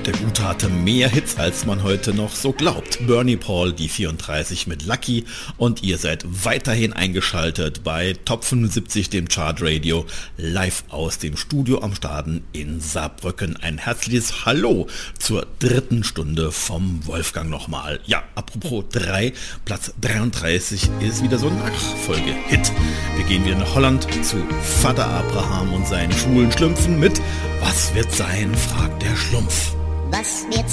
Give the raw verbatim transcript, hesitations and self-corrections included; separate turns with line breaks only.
Der Gute hatte mehr Hits, als man heute noch so glaubt. Bernie Paul, die vierunddreißig mit Lucky, und ihr seid weiterhin eingeschaltet bei Top fünfundsiebzig, dem Chartradio, live aus dem Studio am Staden in Saarbrücken. Ein herzliches Hallo zur dritten Stunde vom Wolfgang nochmal. Ja, apropos drei, Platz dreiunddreißig ist wieder so ein Nachfolge-Hit. Wir gehen wieder nach Holland zu Vater Abraham und seinen schwulen Schlümpfen mit "Was wird sein?", fragt der Schlumpf.
Was wird